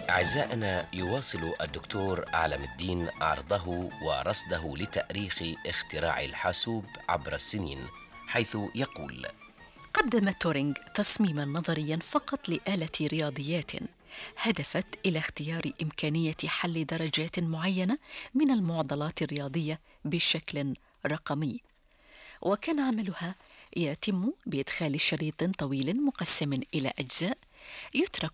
أعزائنا، يواصل الدكتور عالم الدين عرضه ورصده لتاريخ اختراع الحاسوب عبر السنين، حيث يقول: قدم تورينغ تصميما نظريا فقط لآلة رياضيات هدفت إلى اختيار إمكانية حل درجات معينة من المعضلات الرياضية بشكل رقمي. وكان عملها يتم بإدخال شريط طويل مقسم إلى أجزاء يترك